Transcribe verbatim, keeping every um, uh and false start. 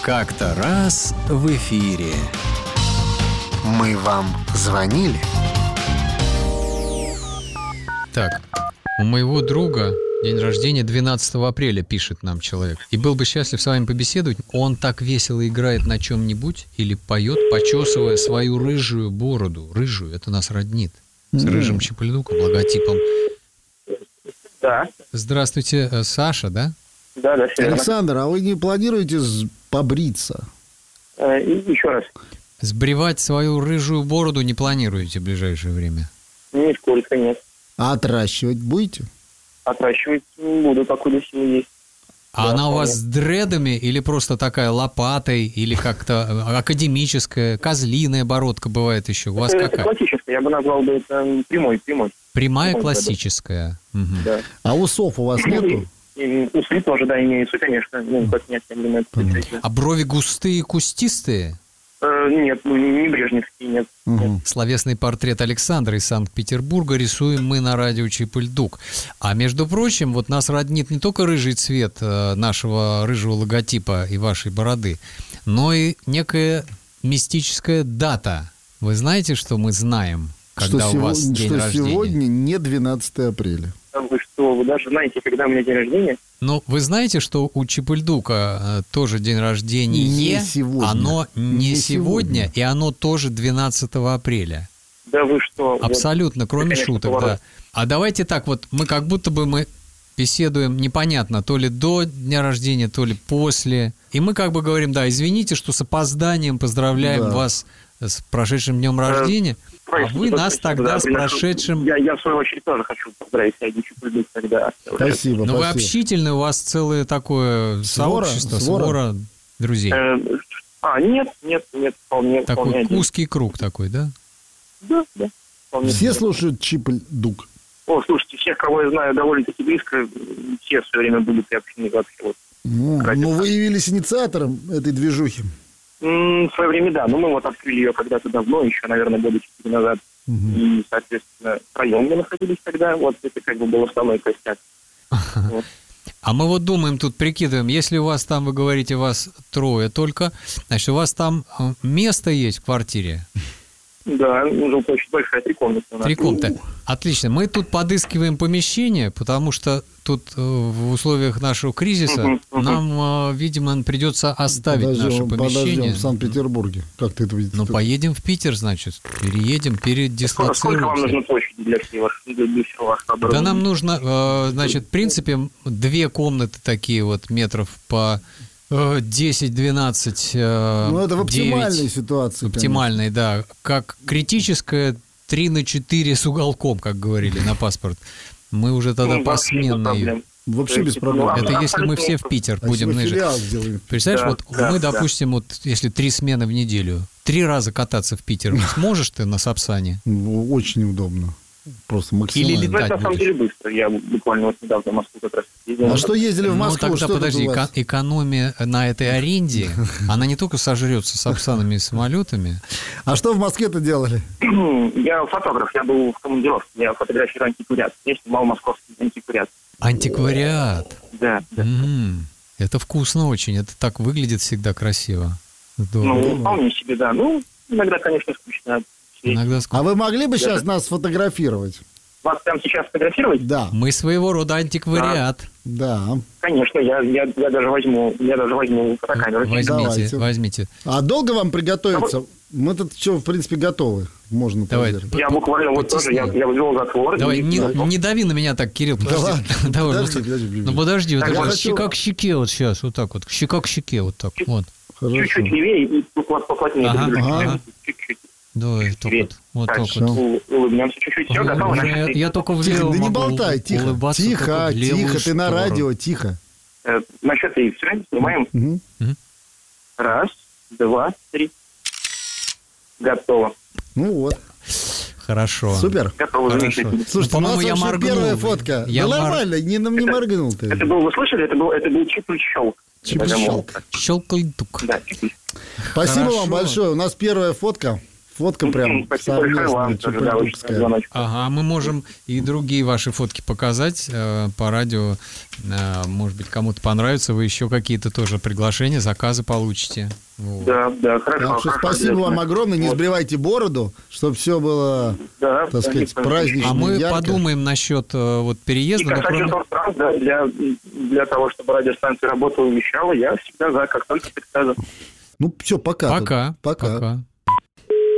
Как-то раз в эфире. Мы вам звонили? Так, у моего друга день рождения двенадцатого апреля, пишет нам человек. И был бы счастлив с вами побеседовать. Он так весело играет на чем-нибудь или поет, почесывая свою рыжую бороду. Рыжую, это нас роднит. С рыжим Чиполь-Дуком, логотипом. Да. Здравствуйте, Саша, да? Да, да, все Александр, а вы не планируете побриться? Э, еще раз. Сбривать свою рыжую бороду не планируете в ближайшее время? Нисколько нет. А отращивать будете? Отращивать буду, покуда силы есть. А Да, она у вас вполне. с дредами или просто такая лопатой, или как-то академическая, козлиная бородка бывает еще? У вас это, это какая? классическая, я бы назвал бы это прямой, прямой. Прямая Прямой, классическая. Мгм. Да. А усов у вас нету? И усы тоже, да, имеются, конечно. Ну, как нет, я думаю, это замечательно. А брови густые, кустистые? Э, Нет, ну, не брежневские, нет. Угу. Словесный портрет Александра из Санкт-Петербурга рисуем мы на радио Чиполь-Дук. А между прочим, вот нас роднит не только рыжий цвет э, нашего рыжего логотипа и вашей бороды, но и некая мистическая дата. Вы знаете, что мы знаем, когда что у вас сего- день что рождения? сегодня не двенадцатое апреля. А Вы что, вы даже знаете, когда у меня день рождения? Ну, вы знаете, что у Чиполь-Дука э, тоже день рождения? Не сегодня. Оно не, Не сегодня, сегодня. и оно тоже двенадцатого апреля. Да вы что? вот. Абсолютно, кроме конечно, шуток, поворот. да. А давайте так вот, мы как будто бы мы беседуем непонятно, то ли до дня рождения, то ли после. И мы как бы говорим, да, извините, что с опозданием поздравляем Да. вас с прошедшим днем рождения, а Правильно, вы нас спасибо, тогда да, с приношу. прошедшим... Я, я, в свою очередь, тоже хочу поздравить Айди Чиполь-Дук тогда. Спасибо, Ну, вы спасибо. общительны, у вас целое такое Свора? сообщество, Свора? свора друзей. Э, А, нет, нет, нет, вполне, вполне Такой один. узкий круг такой, да? Да, да. вполне Все один. слушают Чиполь-Дук. О, слушайте, всех, кого я знаю довольно-таки близко, все в свое время были приобщены вообще. Вот. Ну, Ради ну, так. вы явились инициатором этой движухи. М, В свое время, да. Ну, мы вот открыли ее когда-то давно, еще, наверное, года четыре назад. Мгм. И, соответственно, втроем мы находились тогда. Вот это как бы был основной костяк. Вот. А мы вот думаем, тут прикидываем, если у вас там, вы говорите, вас трое только, значит, у вас там э, место есть в квартире? Да, ну, жилплощадь большая, три комнаты у нас. Три комнаты. Отлично. Мы тут подыскиваем помещение, потому что тут э, в условиях нашего кризиса Мгм, мгм. нам, э, видимо, придется оставить наше Подождем, помещение. подождем в Санкт-Петербурге. Как ты это видишь? Ну, поедем в Питер, значит, переедем, Сколько, сколько вам передислоцируемся. нужно площади для всей вашей, для, для всего вашего Да оборудования? нам нужно, э, значит, в принципе, две комнаты такие вот метров по э, десять-двенадцать. э, Ну, это в оптимальной девять. ситуации. Оптимальной, да. Как критическая три на четыре с уголком, как говорили на паспорт. Мы уже тогда Ну, вообще без посменно ее. проблем. Вообще без Ну, проблем. а- Это если мы все в абсолютно. Питер А будем если мы ныжить. филиал сделаем? Представляешь, Да, вот да, мы, да. допустим, вот если три смены в неделю, три раза кататься в Питер, сможешь ты на Сапсане? Ну, очень удобно. Просто максимально. Или Ну, это летать на самом будешь? деле быстро. Я буквально вот недавно в Москву как раз ездил. А что ездили в Ну, Москву? тогда что тут подожди, у вас? эко- экономия на этой аренде, она не только сожрется Сапсанами и самолетами. А что в Москве-то делали? Я фотограф, я был в командировке, я фотографирую антиквариат. Я снимал московский антиквариат. Антиквариат. Да, да. М, Это вкусно очень, это так выглядит всегда красиво. Здорово. Ну, вполне себе, да. Ну, иногда, конечно, скучно. Иногда А скучно. вы могли бы сейчас Даже- нас сфотографировать? Вас прямо сейчас фотографировать? Да, Мы своего рода антиквариат. да. Конечно, я, я, я даже возьму, я даже возьму фотокамеру. Возьмите, Давайте. возьмите. А долго вам приготовиться? Мы тут что, в принципе, готовы. Можно Давай. проверить. Я буквально вот тоже, я, я взвел затвор. Давай, и- не, готов. не дави на меня так, Кирилл, подожди. ладно, Давай, подожди, вот- подожди, подожди. Ну подожди, вот Так, так я вот, хочу- щека к щеке вот сейчас, вот так вот, щека к щеке вот так, вот. Хорошо. Чуть-чуть левее и вот поплотнее. Ага, дружки. ага. Чуть-чуть. Давай, так Левее. вот, вот Так, так всё. вот. у- улыбнемся чуть-чуть. Все, готово. Уже Значит, я только в Тихо, левую да не могу болтай, тихо. улыбаться, только Тихо, в левую тихо, ты на сторону. радио, тихо. э, на счет три. Все, снимаем. Мгм. Раз, два, три. Готово. Ну вот, Хорошо. супер. Готово, Хорошо. замечательно. Слушайте, Ну, у нас по-моему, я вообще моргнул. первая фотка. Я да мор- нормально, не, нам не Это- моргнул ты. Это был, вы слышали? Это был, это был чип-щелк. Чип-щелк. Щелкай-тук. Да, чип. Спасибо Хорошо. вам большое. У нас первая фотка. Фотка прям Спасибо большое вам. совместная, Да, очень чупельдукская. звоночек. Ага, мы можем и другие ваши фотки показать э, по радио. Э, может быть, кому-то понравится. Вы еще какие-то тоже приглашения, заказы получите. Вот. Да, да, хорошо. Так что хорошо, спасибо вам обязательно. огромное. Не Вот. сбривайте бороду, чтобы все было, Да, так да, сказать, никто не празднично. А мы ярко. подумаем насчет э, вот И переезда. но касательно кроме- трансферов, да, для, для того, чтобы радиостанция работала и вещала, я всегда за, как только приказы. Ну, все, пока. Пока. Пока. Пока.